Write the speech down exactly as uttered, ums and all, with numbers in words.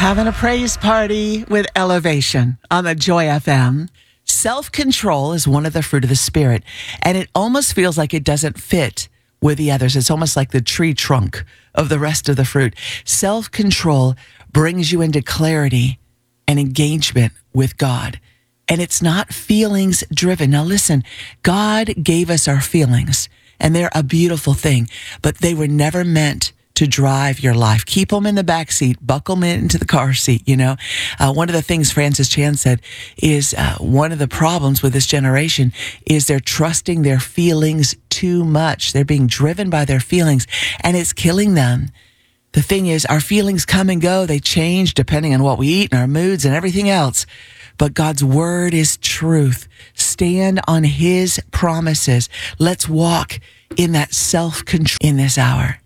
Having a praise party with Elevation on the Joy F M. Self-control is one of the fruit of the Spirit, and it almost feels like it doesn't fit with the others. It's almost like the tree trunk of the rest of the fruit. Self-control brings you into clarity and engagement with God, and it's not feelings driven. Now listen, God gave us our feelings, and they're a beautiful thing, but they were never meant to drive your life. Keep them in the back seat, buckle them into the car seat, you know. Uh, one of the things Francis Chan said is uh, one of the problems with this generation is they're trusting their feelings too much. They're being driven by their feelings, and it's killing them. The thing is, our feelings come and go. They change depending on what we eat and our moods and everything else. But God's word is truth. Stand on his promises. Let's walk in that self-control in this hour.